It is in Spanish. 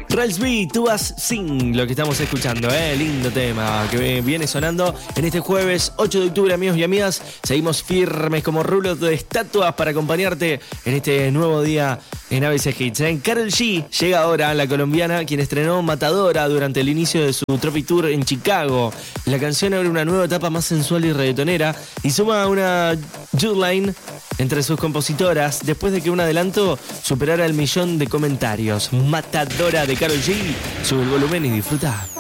Rels B, tú vas sin lo que estamos escuchando, lindo tema que viene sonando en este jueves 8 de octubre, amigos y amigas. Seguimos firmes como rulos de estatuas para acompañarte en este nuevo día en ABC Hits. Karol G llega ahora, la colombiana, quien estrenó Matadora durante el inicio de su Trophy Tour en Chicago. La canción abre una nueva etapa más sensual y reggaetonera y suma una Judeline entre sus compositoras después de que un adelanto superara el 1.000.000 de comentarios. Matadora de Karol G. Sube el volumen y disfruta.